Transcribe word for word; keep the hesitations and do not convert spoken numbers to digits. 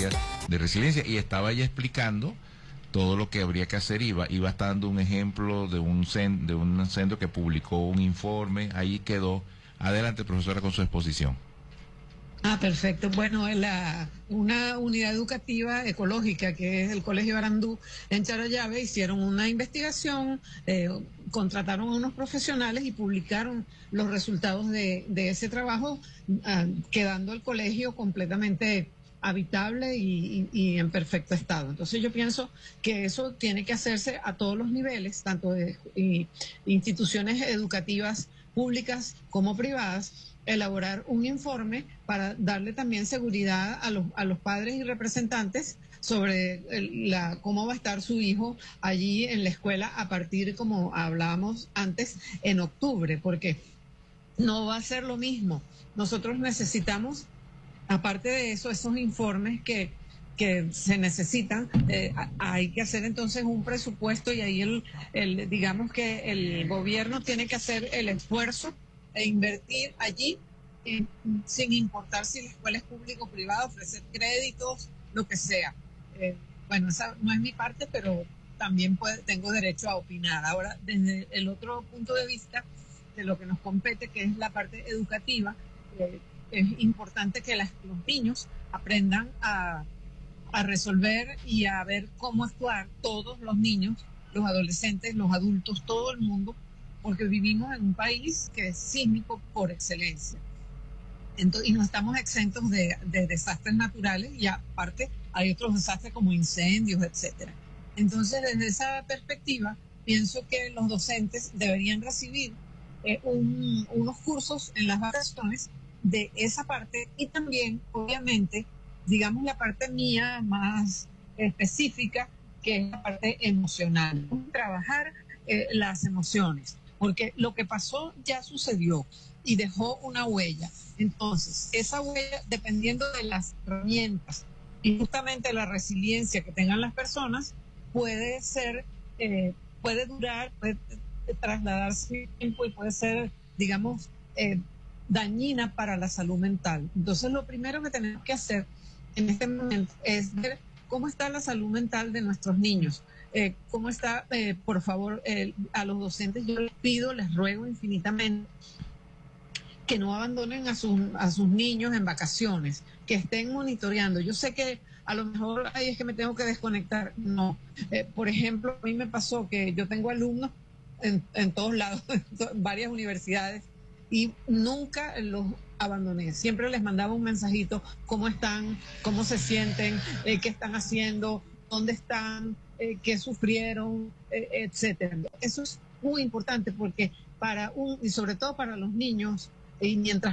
materia de resiliencia, y estaba ella explicando todo lo que habría que hacer. Iba, iba dando un ejemplo de un, cen, de un centro que publicó un informe, ahí quedó. Adelante, profesora, con su exposición. Ah, perfecto. Bueno, la, una unidad educativa ecológica que es el Colegio Arandú en Charallave hicieron una investigación, eh, contrataron a unos profesionales y publicaron los resultados de, de ese trabajo, uh, quedando el colegio completamente habitable y, y, y en perfecto estado. Entonces yo pienso que eso tiene que hacerse a todos los niveles, tanto de y, instituciones educativas públicas como privadas, elaborar un informe para darle también seguridad a los, a los padres y representantes sobre el, la, cómo va a estar su hijo allí en la escuela a partir, como hablábamos antes, en octubre, porque no va a ser lo mismo. Nosotros necesitamos, aparte de eso, esos informes que, que se necesitan, eh, hay que hacer entonces un presupuesto, y ahí el, el, digamos que el gobierno tiene que hacer el esfuerzo e invertir allí, eh, sin importar si la escuela es pública o privada, ofrecer créditos, lo que sea. Eh, bueno, esa no es mi parte, pero también puede, tengo derecho a opinar. Ahora, desde el otro punto de vista de lo que nos compete, que es la parte educativa, eh, es importante que las, los niños aprendan a, a resolver y a ver cómo actuar, todos los niños, los adolescentes, los adultos, todo el mundo, porque vivimos en un país que es sísmico por excelencia. Entonces, y no estamos exentos de, de desastres naturales, y aparte hay otros desastres como incendios, etcétera. Entonces, desde esa perspectiva, pienso que los docentes deberían recibir eh, un, unos cursos en las vacaciones de esa parte, y también, obviamente, digamos la parte mía más específica, que es la parte emocional, trabajar eh, las emociones, porque lo que pasó ya sucedió y dejó una huella. Entonces, esa huella, dependiendo de las herramientas y justamente la resiliencia que tengan las personas, puede ser, eh, puede durar, puede trasladarse tiempo y puede ser, digamos, eh, dañina para la salud mental. Entonces, lo primero que tenemos que hacer en este momento es ver cómo está la salud mental de nuestros niños. Eh, cómo está, eh, por favor, eh, a los docentes yo les pido, les ruego infinitamente que no abandonen a sus, a sus niños en vacaciones, que estén monitoreando. Yo sé que a lo mejor ahí es que me tengo que desconectar. No. Eh, por ejemplo, a mí me pasó que yo tengo alumnos en, en todos lados, en varias universidades, y nunca los abandoné. Siempre les mandaba un mensajito, cómo están, cómo se sienten, eh, qué están haciendo, dónde están, eh, qué sufrieron, eh, etcétera. Eso es muy importante, porque para un, y sobre todo para los niños, y mientras